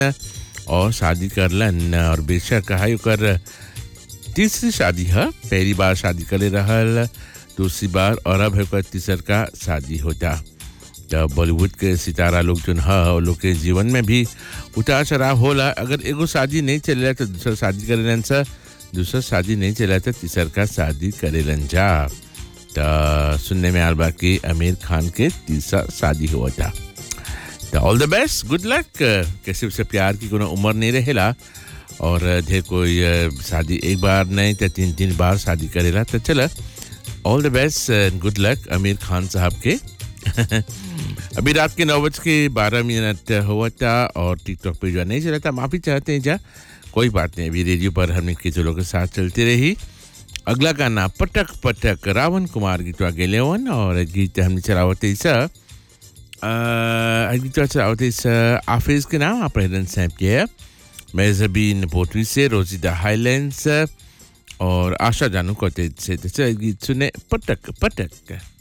और शादी करलन और बेशक है ओकर तीसरी शादी है। पहली बार शादी करे रहल, दूसरी बार और अब है ओकर तीसर का शादी होता। तो बॉलीवुड के सितारा लोग जो है वो लोग के जीवन में भी उतार चढ़ाव होला। अगर एगो शादी नहीं चलेला तो दूसरा शादी करेलन सा, दूसरा शादी नहीं चला तो तीसर का शादी करेलन जा। तो सुनने में आल बा कि आमिर खान के तीसरा शादी हुआ था। तो ऑल द बेस्ट, गुड लक। कैसे उसे प्यार की कोई उम्र नहीं रहेला और ढेर कोई शादी एक बार नहीं तो तीन बार शादी करेला। तो चला all the best and good luck Aamir Khan साहब के। अभी रात के 9:12 हुआ था और टिकटॉक पे जो नहीं चला था, माफ़ी चाहते हैं जा, कोई बात नहीं। अभी रेडियो पर हम इनके चलो के साथ चलते रही। अगला गाना पटक पटक रावण कुमार गीतवा गेलेवन और गीत हमने चलावते गीतवा चलावते आफिज के नाम आप हिरन सैप के है, मेजबीन पोटरी से, रोजिदा हाईलैंड्स और आशा जानू को से गीत सुने पटक पटक।